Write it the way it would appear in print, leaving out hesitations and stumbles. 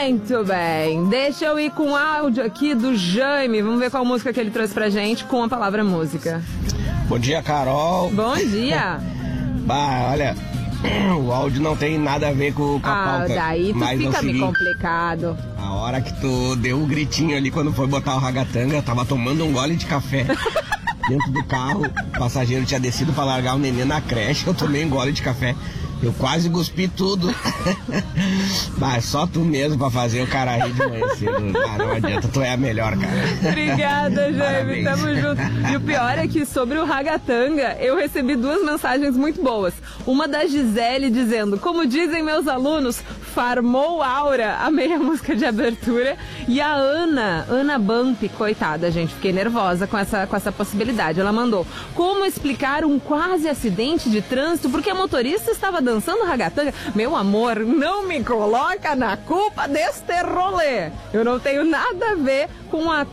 Muito bem. Deixa eu ir com o áudio aqui do Jaime. Vamos ver qual música que ele trouxe pra gente com a palavra música. Bom dia, Carol. Bom dia. Bah, olha, o áudio não tem nada a ver com a pauta. Daí tu mas fica é o seguinte, me complicado. A hora que tu deu um gritinho ali quando foi botar o ragatanga, eu tava tomando um gole de café dentro do carro. O passageiro tinha descido pra largar o neném na creche, eu tomei um gole de café. Eu quase cuspi tudo. Mas só tu mesmo pra fazer o cara rir de manhã cedo. Não adianta, tu é a melhor, cara. Obrigada, Jaime. Tamo junto. E o pior é que sobre o ragatanga, eu recebi 2 mensagens muito boas. Uma da Gisele dizendo, como dizem meus alunos, farmou aura, amei a música de abertura. E a Ana Bump, coitada, gente, fiquei nervosa com essa possibilidade. Ela mandou, como explicar um quase acidente de trânsito porque a motorista estava dançando ragatanga? Meu amor, não me coloca na culpa deste rolê. Eu não tenho nada a ver com a